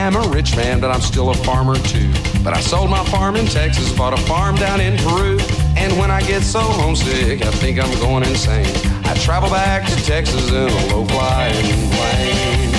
am a rich man, but I'm still a farmer too. But I sold my farm in Texas, bought a farm down in Peru. And when I get so homesick, I think I'm going insane. I travel back to Texas in a low-flying plane.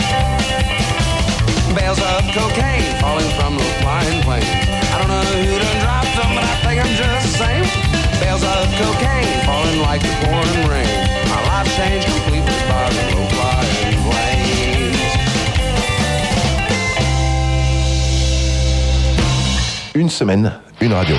Bales of cocaine falling from the flying plane. I don't know who done dropped them, but I think I'm just the same. Bales of cocaine falling like the pouring rain. My life changed completely by the low-flying planes. Une semaine, une radio.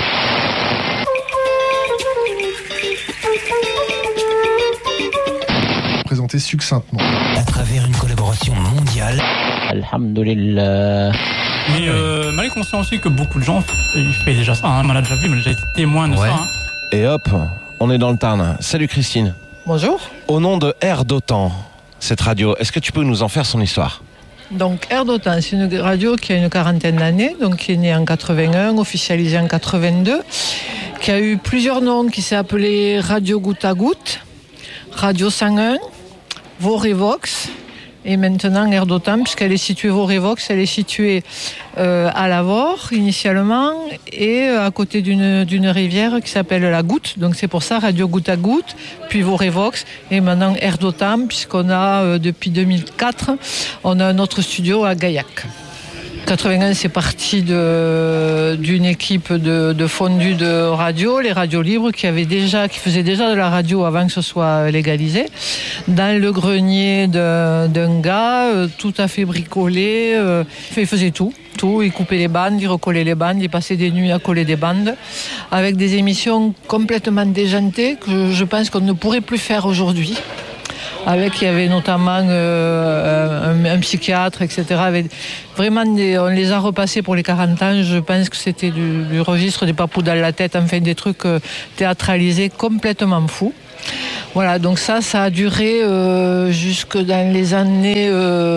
Présenté succinctement. À travers une collaboration mondiale. Alhamdulillah. Mais mal est conscient aussi que beaucoup de gens ils font déjà ça. On l'a déjà vu, mais j'ai été témoin de ça. Et hop, on est dans le Tarn. Salut Christine. Bonjour. Au nom de Air d'Otan, cette radio, est-ce que tu peux nous en faire son histoire ? Donc Air d'Otan, c'est une radio qui a une quarantaine d'années, donc qui est née en 81, officialisée en 82, qui a eu plusieurs noms, qui s'est appelée Radio Goutte à Goutte, Radio 101, Vorevox, et maintenant Air d'Otan, puisqu'elle est située, Vorevox, elle est située à Lavore initialement, et à côté d'une rivière qui s'appelle la Goutte, donc c'est pour ça Radio Goutte à Goutte, puis Vorevox, et maintenant Air d'Otan, puisqu'on a depuis 2004, on a un autre studio à Gaillac. 81, c'est parti d'une équipe de fondus de radio, les radios libres, qui faisaient déjà de la radio avant que ce soit légalisé, dans le grenier d'un gars, tout à fait bricolé. Il faisait tout. Il coupait les bandes, il recollait les bandes, il passait des nuits à coller des bandes, avec des émissions complètement déjantées que je pense qu'on ne pourrait plus faire aujourd'hui. Il y avait notamment un psychiatre, etc. Vraiment, on les a repassés pour les 40 ans. Je pense que c'était du registre des papous dans la tête, enfin des trucs théâtralisés complètement fous. Voilà, donc ça a duré jusque dans les années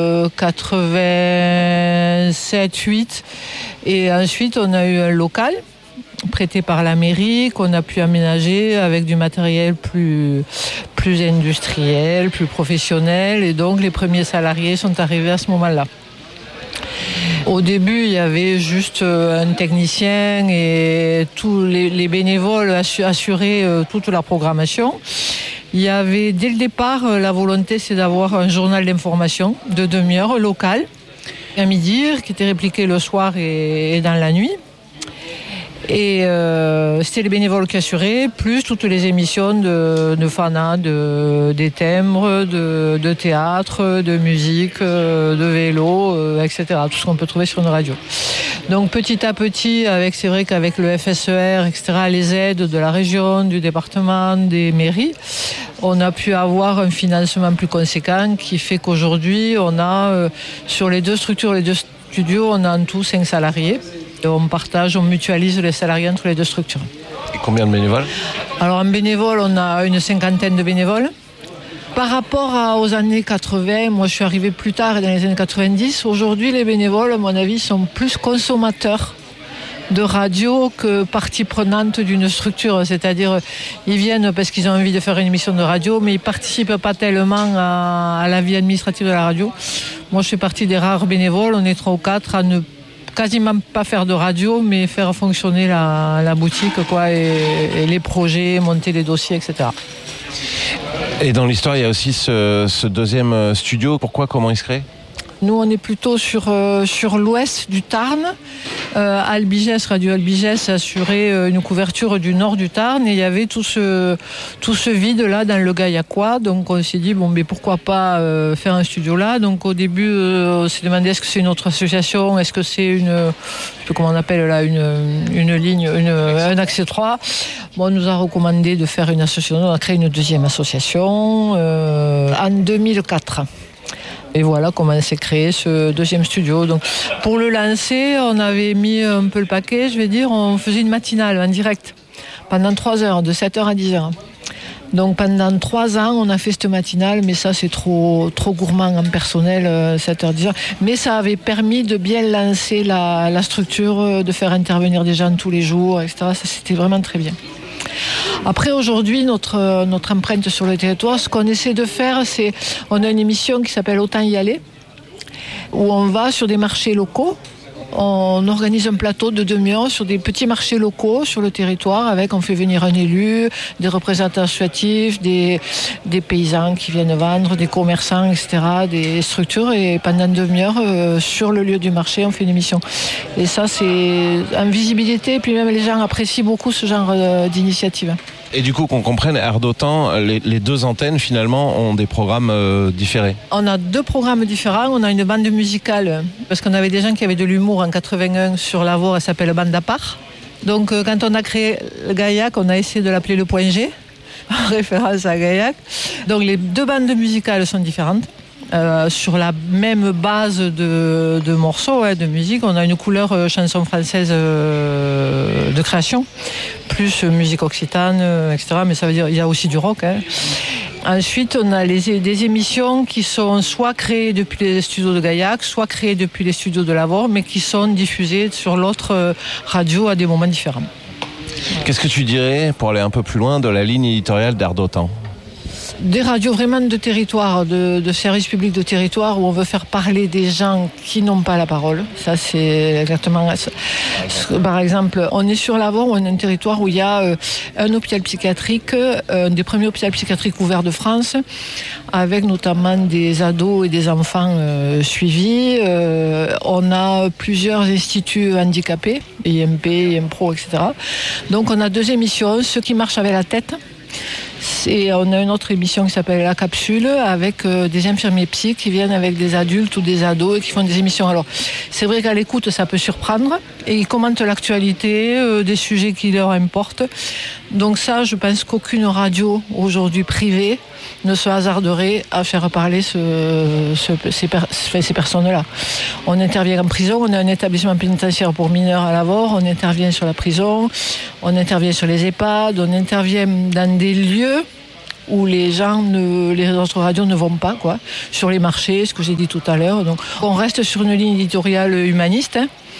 87-8. Et ensuite, on a eu un local prêté par la mairie, qu'on a pu aménager avec du matériel plus industriel, plus professionnel, et donc les premiers salariés sont arrivés à ce moment-là. Au début, il y avait juste un technicien et tous les bénévoles assuraient toute la programmation. Il y avait dès le départ la volonté, c'est d'avoir un journal d'information de demi-heure local, à midi, qui était répliqué le soir et dans la nuit. Et c'était les bénévoles qui assuraient, plus toutes les émissions de Fana, des timbres, de théâtre, de musique, de vélo, etc. Tout ce qu'on peut trouver sur une radio. Donc petit à petit, c'est vrai qu'avec le FSER, etc., les aides de la région, du département, des mairies, on a pu avoir un financement plus conséquent qui fait qu'aujourd'hui, on a sur les deux structures, les deux studios, on a en tout 5 salariés. On mutualise les salariés entre les deux structures. Et combien de bénévoles ? Alors en bénévoles, on a une 50aine de bénévoles. Par rapport aux années 80, moi je suis arrivée plus tard dans les années 90, aujourd'hui les bénévoles, à mon avis, sont plus consommateurs de radio que partie prenante d'une structure. C'est-à-dire, ils viennent parce qu'ils ont envie de faire une émission de radio, mais ils ne participent pas tellement à la vie administrative de la radio. Moi je fais partie des rares bénévoles, on est 3 ou 4 à ne quasiment pas faire de radio, mais faire fonctionner la boutique, et les projets, monter les dossiers, etc. Et dans l'histoire, il y a aussi ce deuxième studio. Pourquoi, comment il se crée ? Nous, on est plutôt sur l'ouest du Tarn. Albigès, Radio Albigès assurait une couverture du nord du Tarn, et il y avait tout ce vide-là dans le Gaillacois. Donc on s'est dit, mais pourquoi pas faire un studio là. Donc au début, on s'est demandé, est-ce que c'est une autre association ? Est-ce que c'est une ligne, un accès 3 ? On nous a recommandé de faire une association. On a créé une deuxième association en 2004. Et voilà comment s'est créé ce deuxième studio. Donc, pour le lancer, on avait mis un peu le paquet, je vais dire. On faisait une matinale en direct pendant 3 heures, de 7h à 10h. Donc pendant 3 ans, on a fait cette matinale, mais ça c'est trop gourmand en personnel, 7h, 10h. Mais ça avait permis de bien lancer la structure, de faire intervenir des gens tous les jours, etc. Ça c'était vraiment très bien. Après, aujourd'hui, notre empreinte sur le territoire, ce qu'on essaie de faire, c'est, on a une émission qui s'appelle Autant y aller. où on va sur des marchés locaux. On organise un plateau de demi-heure sur des petits marchés locaux sur le territoire on fait venir un élu, des représentants associatifs, des paysans qui viennent vendre, des commerçants, etc., des structures et pendant une demi-heure sur le lieu du marché on fait une émission. Et ça c'est en visibilité et puis même les gens apprécient beaucoup ce genre d'initiative. Et du coup, qu'on comprenne, Air d'Otan, les deux antennes, finalement, ont des programmes différés. On a 2 programmes différents. On a une bande musicale, parce qu'on avait des gens qui avaient de l'humour en 81 sur Lavore, elle s'appelle Bande à part. Donc, quand on a créé le Gaillac, on a essayé de l'appeler le Point G, en référence à Gaillac. Donc, les 2 bandes musicales sont différentes. Sur la même base de morceaux, de musique, on a une couleur chanson française de création, plus musique occitane, etc. Mais ça veut dire il y a aussi du rock. Ensuite, on a des émissions qui sont soit créées depuis les studios de Gaillac, soit créées depuis les studios de Lavore, mais qui sont diffusées sur l'autre radio à des moments différents. Qu'est-ce que tu dirais, pour aller un peu plus loin, de la ligne éditoriale d'Air d'Otan ? Des radios vraiment de territoire, de services publics de territoire où on veut faire parler des gens qui n'ont pas la parole. Ça, c'est exactement ça. Par exemple, on est sur Lavore, on est un territoire où il y a un hôpital psychiatrique, un des premiers hôpitaux psychiatriques ouverts de France, avec notamment des ados et des enfants suivis. On a plusieurs instituts handicapés, IMP, IMPRO, etc. Donc on a 2 émissions, ceux qui marchent avec la tête. Et on a une autre émission qui s'appelle La Capsule avec des infirmiers psy qui viennent avec des adultes ou des ados et qui font des émissions. Alors, c'est vrai qu'à l'écoute, ça peut surprendre et ils commentent l'actualité, des sujets qui leur importent. Donc ça, je pense qu'aucune radio aujourd'hui privée ne se hasarderait à faire parler ces personnes-là. On intervient en prison, on a un établissement pénitentiaire pour mineurs à Lavore, on intervient sur la prison, on intervient sur les EHPAD, on intervient dans des lieux où les autres radios ne vont pas, quoi, sur les marchés, ce que j'ai dit tout à l'heure. Donc, on reste sur une ligne éditoriale humaniste.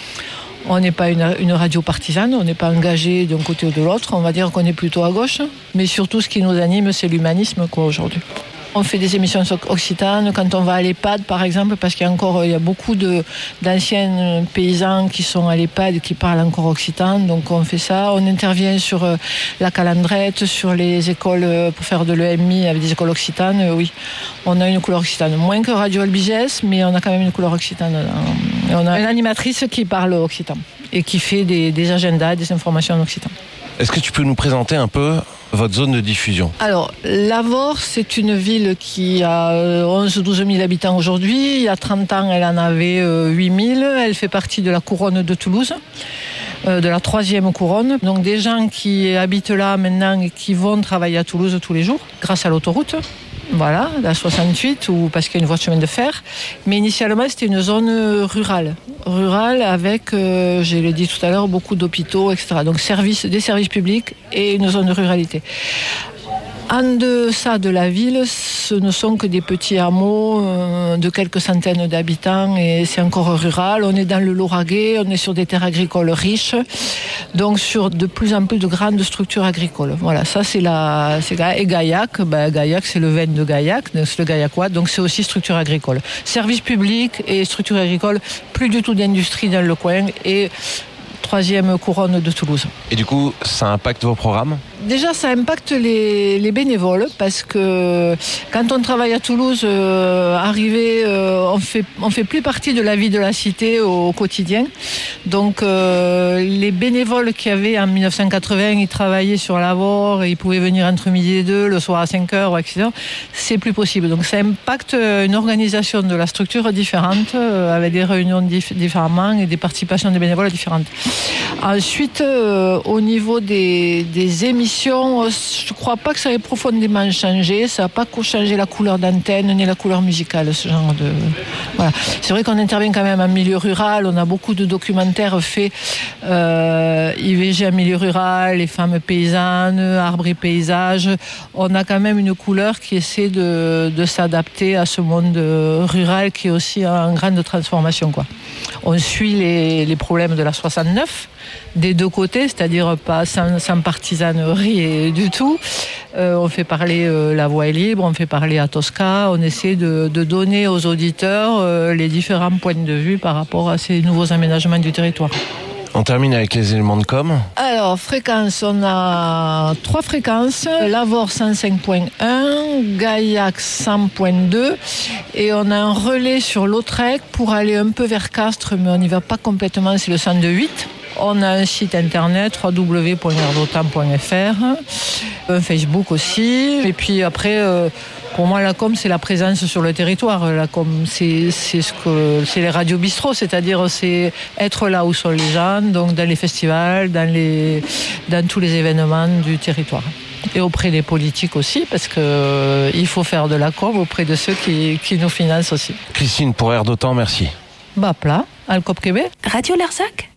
On n'est pas une radio partisane, on n'est pas engagé d'un côté ou de l'autre. On va dire qu'on est plutôt à gauche. Mais surtout, ce qui nous anime, c'est l'humanisme, quoi, aujourd'hui. On fait des émissions occitanes quand on va à l'EHPAD, par exemple, parce qu'il y a beaucoup d'anciens paysans qui sont à l'EHPAD et qui parlent encore occitan. Donc on fait ça. On intervient sur la calandrette, sur les écoles pour faire de l'EMI avec des écoles occitanes. Oui, on a une couleur occitane. Moins que Radio Albigès, mais on a quand même une couleur occitane. Et on a une animatrice qui parle occitan et qui fait des agendas, des informations en occitan. Est-ce que tu peux nous présenter un peu votre zone de diffusion? Alors, Lavore, c'est une ville qui a 11-12 000 habitants aujourd'hui. Il y a 30 ans, elle en avait 8 000. Elle fait partie de la couronne de Toulouse, de la 3e couronne. Donc des gens qui habitent là maintenant et qui vont travailler à Toulouse tous les jours grâce à l'autoroute. Voilà, la 68, ou parce qu'il y a une voie de chemin de fer. Mais initialement, c'était une zone rurale. Rurale avec, je l'ai dit tout à l'heure, beaucoup d'hôpitaux, etc. Donc des services publics et une zone de ruralité. En deçà de la ville, ce ne sont que des petits hameaux de quelques centaines d'habitants et c'est encore rural. On est dans le Lauragais, on est sur des terres agricoles riches, donc sur de plus en plus de grandes structures agricoles. Voilà, ça c'est et Gaillac. Gaillac, c'est le vin de Gaillac, c'est le Gaillacois, donc c'est aussi structure agricole. Services publics et structure agricole, plus du tout d'industrie dans le coin et 3e couronne de Toulouse. Et du coup, ça impacte vos programmes ? Déjà, ça impacte les bénévoles parce que quand on travaille à Toulouse, on fait plus partie de la vie de la cité au quotidien. Donc, les bénévoles qu'il y avait en 1980, ils travaillaient sur Lavore, ils pouvaient venir entre midi et 2, le soir à 5h, etc. C'est plus possible. Donc, ça impacte une organisation de la structure différente, avec des réunions différemment et des participations des bénévoles différentes. Ensuite, au niveau des émissions, je ne crois pas que ça ait profondément changé. Ça n'a pas changé la couleur d'antenne ni la couleur musicale, ce genre de... Voilà. C'est vrai qu'on intervient quand même en milieu rural. On a beaucoup de documentaires faits IVG en milieu rural, les femmes paysannes, arbres et paysages. On a quand même une couleur qui essaie de s'adapter à ce monde rural qui est aussi en grande transformation, quoi. On suit les problèmes de la 69 des deux côtés, c'est-à-dire pas sans partisanerie du tout, On fait parler La Voix est libre, on fait parler à Tosca. On essaie de donner aux auditeurs les différents points de vue par rapport à ces nouveaux aménagements du territoire. On termine avec les éléments de com. Alors, fréquence, on a 3 fréquences. Lavore 105.1, Gaillac 100.2 et on a un relais sur Lautrec pour aller un peu vers Castres, mais on n'y va pas complètement, c'est le 102.8. On a un site internet www.airdotam.fr, un Facebook aussi. Et puis après, pour moi, la com, c'est la présence sur le territoire. La com, c'est les radios bistrots, c'est-à-dire c'est être là où sont les gens, donc dans les festivals, dans tous les événements du territoire. Et auprès des politiques aussi, parce qu'il faut faire de la com auprès de ceux qui nous financent aussi. Christine, pour Air d'Otan, merci. Bas plat, Alcop Québec. Radio Larzac.